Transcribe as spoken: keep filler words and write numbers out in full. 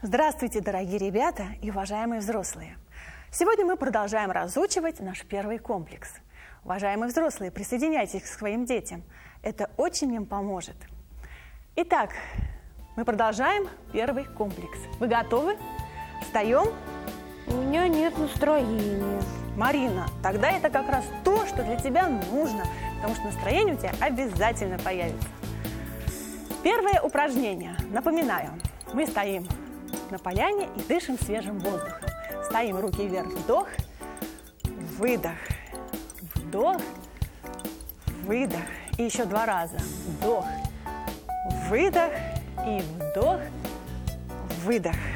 Здравствуйте, дорогие ребята и уважаемые взрослые! Сегодня мы продолжаем разучивать наш первый комплекс. Уважаемые взрослые, присоединяйтесь к своим детям. Это очень им поможет. Итак, мы продолжаем первый комплекс. Вы готовы? Встаем? У меня нет настроения. Марина, тогда это как раз то, что для тебя нужно, потому что настроение у тебя обязательно появится. Первое упражнение. Напоминаю, мы стоим на поляне и дышим свежим воздухом. Стоим, руки вверх, вдох, выдох, вдох, выдох. И еще два раза. Вдох, выдох и вдох, выдох.